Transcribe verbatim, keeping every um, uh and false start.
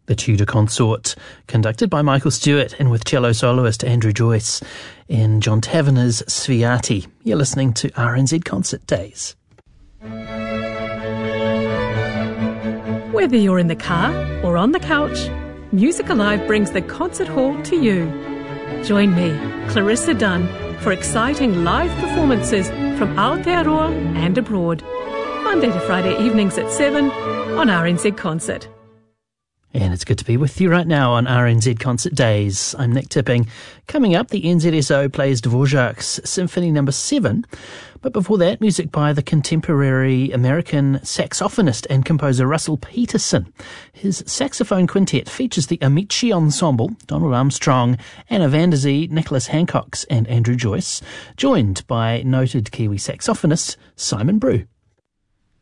The Tudor Consort, conducted by Michael Stewart and with cello soloist Andrew Joyce in John Taverner's Sviati. You're listening to R N Z Concert Days. Whether you're in the car or on the couch, Music Alive brings the concert hall to you. Join me, Clarissa Dunn, for exciting live performances from Aotearoa and abroad. Monday to Friday evenings at seven on R N Z Concert. And it's good to be with you right now on R N Z Concert Days. I'm Nick Tipping. Coming up, the N Z S O plays Dvorak's Symphony Number seven. But before that, music by the contemporary American saxophonist and composer Russell Peterson. His saxophone quintet features the Amici Ensemble, Donald Armstrong, Anna van der Zee, Nicholas Hancox and Andrew Joyce, joined by noted Kiwi saxophonist Simon Brew.